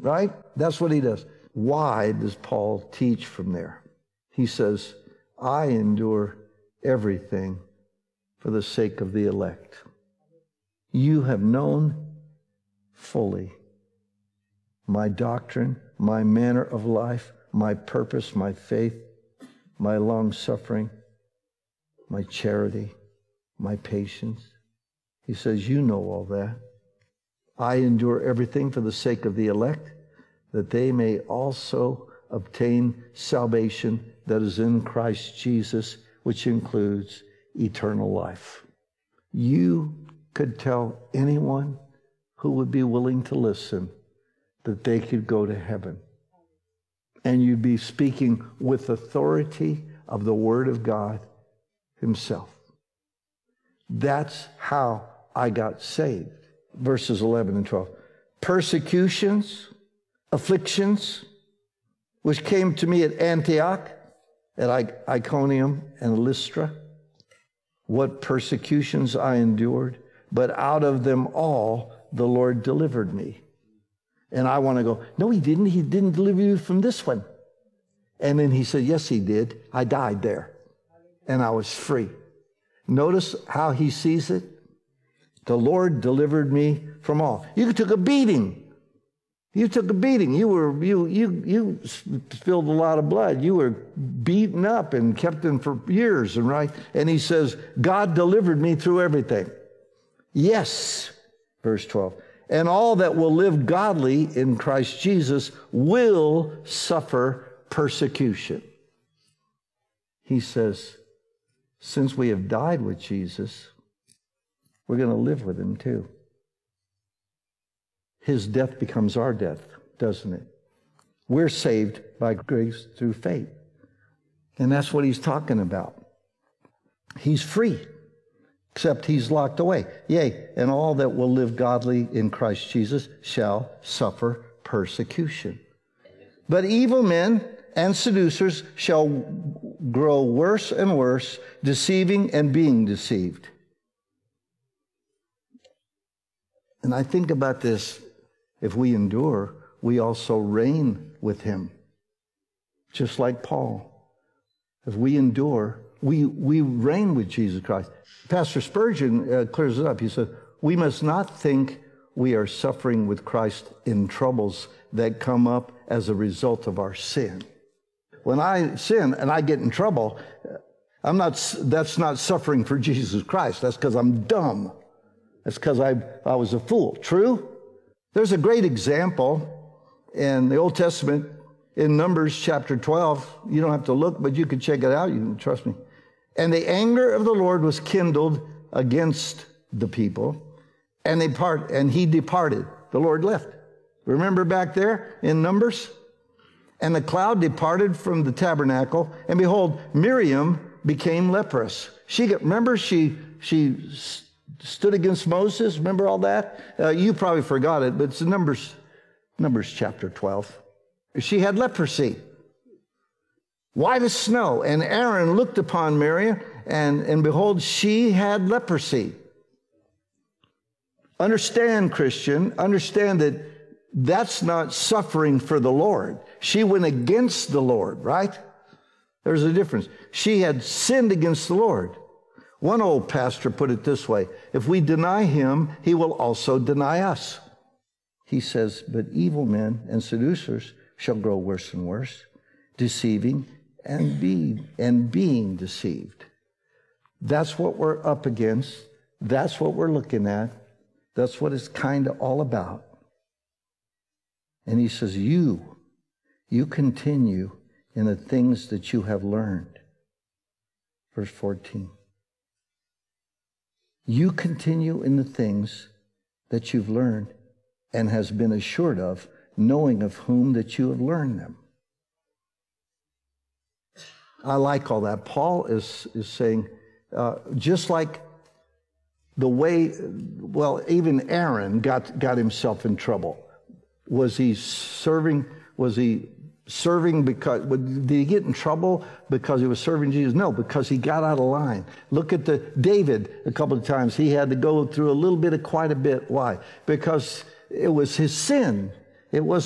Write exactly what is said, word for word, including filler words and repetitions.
right? That's what he does. Why does Paul teach from there? He says, I endure everything for the sake of the elect. You have known fully my doctrine, my manner of life, my purpose, my faith, my long-suffering, my charity, my patience. He says, you know all that. I endure everything for the sake of the elect, that they may also obtain salvation that is in Christ Jesus, which includes eternal life. You could tell anyone who would be willing to listen that they could go to heaven. And you'd be speaking with authority of the Word of God Himself. That's how I got saved. Verses eleven and twelve. Persecutions, afflictions, which came to me at Antioch, at Iconium and Lystra. What persecutions I endured, but out of them all the Lord delivered me. And I want to go, no, He didn't. He didn't deliver you from this one. And then He said, yes, He did. I died there. And I was free. Notice how He sees it. The Lord delivered me from all. You took a beating. You took a beating. You were you you you spilled a lot of blood. You were beaten up and kept in for years, and right? And He says, God delivered me through everything. Yes, verse twelve. And all that will live godly in Christ Jesus will suffer persecution. He says, since we have died with Jesus, we're going to live with Him too. His death becomes our death, doesn't it? We're saved by grace through faith. And that's what He's talking about. He's free, except He's locked away. Yea, and all that will live godly in Christ Jesus shall suffer persecution. But evil men and seducers shall grow worse and worse, deceiving and being deceived. And I think about this. If we endure, we also reign with Him. Just like Paul. If we endure, we, we reign with Jesus Christ. Pastor Spurgeon uh, clears it up. He said, we must not think we are suffering with Christ in troubles that come up as a result of our sin. When I sin and I get in trouble, I'm not, that's not suffering for Jesus Christ. That's because I'm dumb. That's because I, I was a fool. True? There's a great example in the Old Testament in Numbers chapter twelve. You don't have to look, but you can check it out. You can trust me. And the anger of the Lord was kindled against the people, and they part, and He departed. The Lord left. Remember back there in Numbers? And the cloud departed from the tabernacle, and behold, Miriam became leprous. She got, remember she she stood against Moses. Remember all that? Uh, you probably forgot it, but it's Numbers, Numbers chapter twelve. She had leprosy, white as snow. And Aaron looked upon Miriam, and, and behold, she had leprosy. Understand, Christian, understand that that's not suffering for the Lord. She went against the Lord, right? There's a difference. She had sinned against the Lord. One old pastor put it this way: if we deny Him, He will also deny us. He says, but evil men and seducers shall grow worse and worse, deceiving and be and being deceived. That's what we're up against. That's what we're looking at. That's what it's kind of all about. And He says, you, you continue in the things that you have learned. Verse fourteen. You continue in the things that you've learned and has been assured of, knowing of whom that you have learned them. I like all that. Paul is, is saying, uh, just like the way, well, even Aaron got, got himself in trouble. Was he serving, was he serving because, did he get in trouble because he was serving Jesus? No, because he got out of line. Look at the David a couple of times. He had to go through a little bit of quite a bit. Why? Because it was his sin. It wasn't